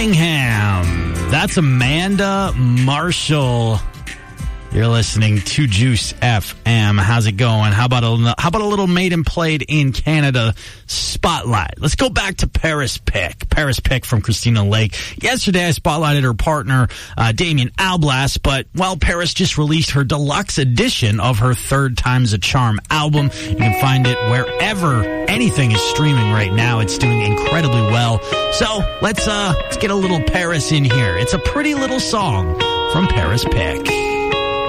Birmingham. That's Amanda Marshall. You're listening to Juice FM. How's it going? How about a little Maiden Played in Canada spotlight? Let's go back to Paris Pick. Paris Pick from Christina Lake. Yesterday, I spotlighted her partner, Damien Alblas, but, well, Paris just released her deluxe edition of her Third Time's a Charm album. You can find it wherever anything is streaming right now. It's doing incredibly well. So let's get a little Paris in here. It's a pretty little song from Paris Pick.